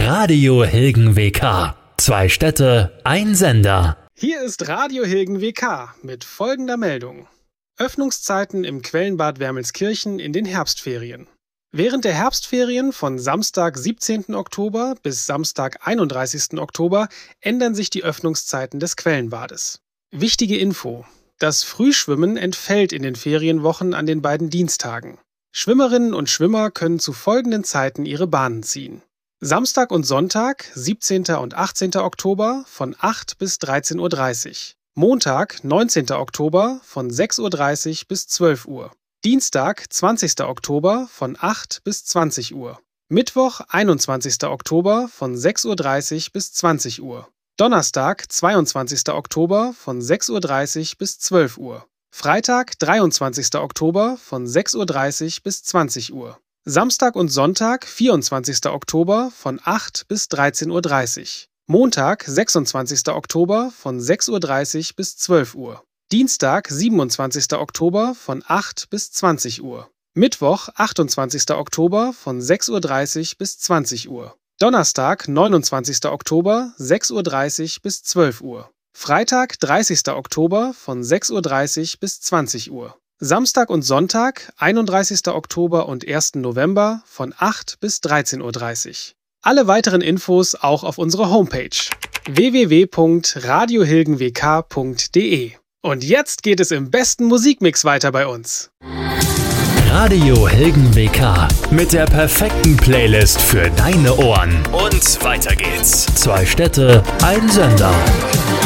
Radio Hilgen WK. 2 Städte, ein Sender. Hier ist Radio Hilgen WK mit folgender Meldung. Öffnungszeiten im Quellenbad Wermelskirchen in den Herbstferien. Während der Herbstferien von Samstag, 17. Oktober bis Samstag, 31. Oktober ändern sich die Öffnungszeiten des Quellenbades. Wichtige Info: Das Frühschwimmen entfällt in den Ferienwochen an den beiden Dienstagen. Schwimmerinnen und Schwimmer können zu folgenden Zeiten ihre Bahnen ziehen. Samstag und Sonntag, 17. und 18. Oktober von 8 bis 13:30 Uhr. Montag, 19. Oktober von 6:30 Uhr bis 12 Uhr. Dienstag, 20. Oktober von 8 bis 20 Uhr. Mittwoch, 21. Oktober von 6:30 Uhr bis 20 Uhr. Donnerstag, 22. Oktober von 6:30 Uhr bis 12 Uhr. Freitag, 23. Oktober von 6:30 Uhr bis 20 Uhr. Samstag und Sonntag, 24. Oktober von 8 bis 13:30 Uhr. Montag, 26. Oktober von 6:30 Uhr bis 12 Uhr. Dienstag, 27. Oktober von 8 bis 20 Uhr. Mittwoch, 28. Oktober von 6:30 Uhr bis 20 Uhr. Donnerstag, 29. Oktober, 6:30 Uhr bis 12 Uhr. Freitag, 30. Oktober von 6:30 Uhr bis 20 Uhr. Samstag und Sonntag, 31. Oktober und 1. November von 8 bis 13:30 Uhr. Alle weiteren Infos auch auf unserer Homepage www.radiohilgenwk.de. Und jetzt geht es im besten Musikmix weiter bei uns. Radio Hilgen WK mit der perfekten Playlist für deine Ohren. Und weiter geht's. 2 Städte, ein Sender.